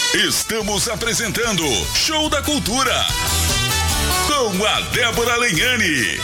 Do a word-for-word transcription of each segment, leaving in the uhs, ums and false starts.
Estamos apresentando Show da Cultura com a Débora Lenhani.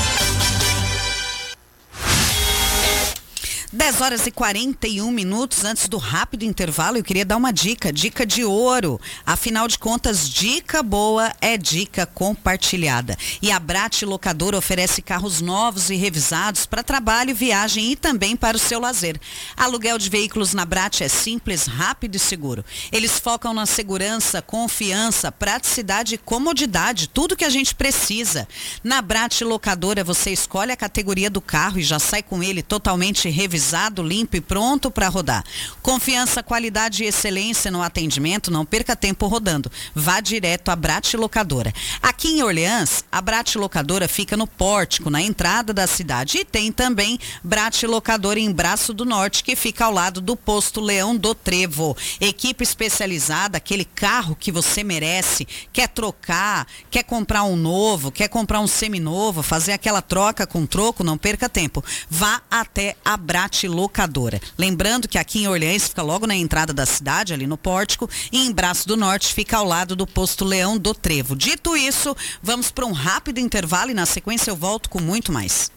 dez horas e quarenta e um minutos antes do rápido intervalo, eu queria dar uma dica, dica de ouro. Afinal de contas, dica boa é dica compartilhada. E a Brat Locadora oferece carros novos e revisados para trabalho, viagem e também para o seu lazer. Aluguel de veículos na Brat é simples, rápido e seguro. Eles focam na segurança, confiança, praticidade e comodidade, tudo que a gente precisa. Na Brat Locadora você escolhe a categoria do carro e já sai com ele totalmente revisado, limpo e pronto para rodar. Confiança, qualidade e excelência no atendimento, não perca tempo rodando. Vá direto à Brat Locadora. Aqui em Orleans, a Brat Locadora fica no pórtico, na entrada da cidade. E tem também Brat Locadora em Braço do Norte, que fica ao lado do posto Leão do Trevo. Equipe especializada, aquele carro que você merece, quer trocar, quer comprar um novo, quer comprar um seminovo, fazer aquela troca com troco, não perca tempo. Vá até a Brat Locadora. Lembrando que aqui em Orleans fica logo na entrada da cidade, ali no pórtico, e em Braço do Norte fica ao lado do posto Leão do Trevo. Dito isso, vamos para um rápido intervalo e na sequência eu volto com muito mais.